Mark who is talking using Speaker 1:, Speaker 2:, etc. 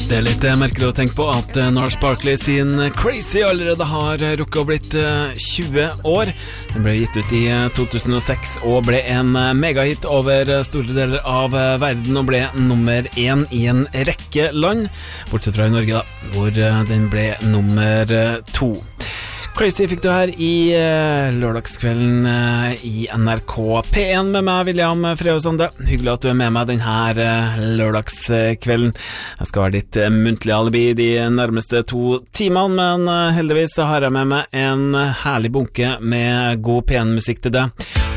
Speaker 1: Det er litt merkelig å tenke på at Gnarls Barkley sin Crazy allerede har rukket å blitt 20 år. Den ble gitt ut i 2006 og ble en megahit over store deler av verden og ble nummer 1 i en rekke land, bortsett fra i Norge da, hvor den ble nummer 2. Crazy fikk du her i lørdagskvelden i NRK P1 med meg, William Freosande. Hyggelig at du er med meg denne lørdagskvelden. Jeg skal være ditt muntlige alibi de nærmeste 2 timene, men heldigvis så har jeg med meg en herlig bunke med god P1-musikk til deg.